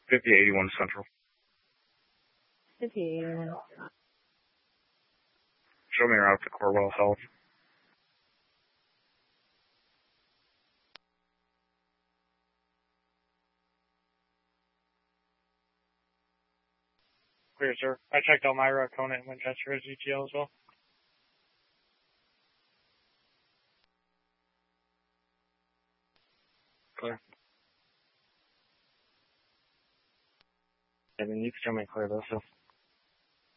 5081 Central. 5081. Show me your route to Corwell Health. Clear, sir. I checked Elmira, Conant, and Winchester as ETL as well. Clear. I mean, you can show me clear, though, so.